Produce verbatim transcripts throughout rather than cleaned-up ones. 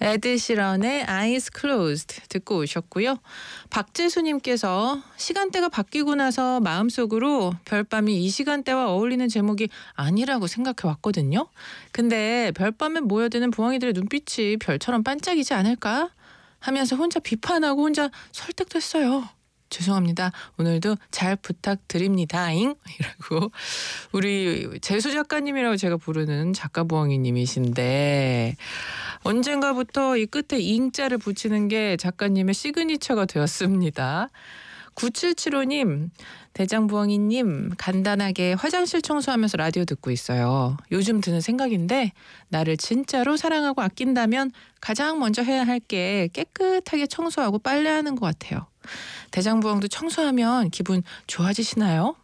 에드 시런의 Eyes Closed 듣고 오셨고요. 박재수님께서 시간대가 바뀌고 나서 마음속으로 별밤이 이 시간대와 어울리는 제목이 아니라고 생각해 왔거든요. 근데 별밤에 모여드는 부엉이들의 눈빛이 별처럼 반짝이지 않을까 하면서 혼자 비판하고 혼자 설득됐어요. 죄송합니다. 오늘도 잘 부탁드립니다잉 이라고 우리 재수 작가님이라고 제가 부르는 작가부엉이님이신데 언젠가부터 이 끝에 잉자를 붙이는 게 작가님의 시그니처가 되었습니다. 구칠칠오님 대장부엉이님 간단하게 화장실 청소하면서 라디오 듣고 있어요. 요즘 드는 생각인데 나를 진짜로 사랑하고 아낀다면 가장 먼저 해야 할 게 깨끗하게 청소하고 빨래하는 것 같아요. 대장부엉도 청소하면 기분 좋아지시나요?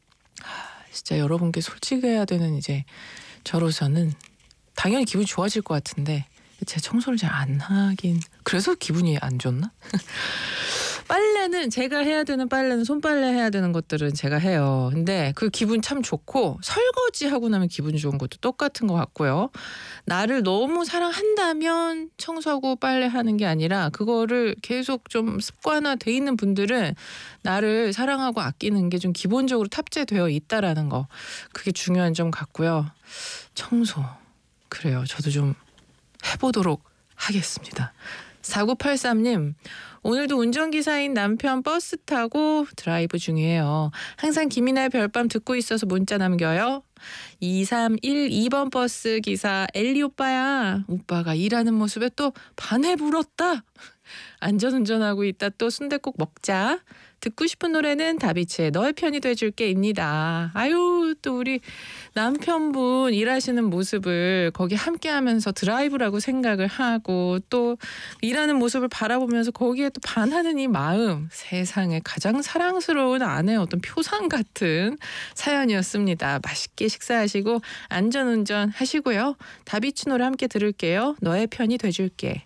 진짜 여러분께 솔직해야 되는 이제 저로서는 당연히 기분이 좋아질 것 같은데 제 청소를 잘 안 하긴 그래서 기분이 안 좋나? 빨래는 제가 해야 되는 빨래는 손빨래 해야 되는 것들은 제가 해요. 근데 그 기분 참 좋고 설거지 하고 나면 기분 좋은 것도 똑같은 것 같고요. 나를 너무 사랑한다면 청소하고 빨래하는 게 아니라 그거를 계속 좀 습관화돼 있는 분들은 나를 사랑하고 아끼는 게 좀 기본적으로 탑재되어 있다라는 거 그게 중요한 점 같고요. 청소 그래요. 저도 좀 해보도록 하겠습니다. 사구팔삼님 오늘도 운전기사인 남편 버스 타고 드라이브 중이에요. 항상 김이나의 별밤 듣고 있어서 문자 남겨요. 이삼일이번 버스 기사 엘리 오빠야. 오빠가 일하는 모습에 또 반해 불었다. 안전운전하고 있다 또 순댓국 먹자. 듣고 싶은 노래는 다비치의 너의 편이 돼줄게입니다. 아유 또 우리 남편분 일하시는 모습을 거기 함께하면서 드라이브라고 생각을 하고 또 일하는 모습을 바라보면서 거기에 또 반하는 이 마음 세상에 가장 사랑스러운 아내의 어떤 표상 같은 사연이었습니다. 맛있게 식사하시고 안전운전 하시고요. 다비치 노래 함께 들을게요. 너의 편이 돼줄게.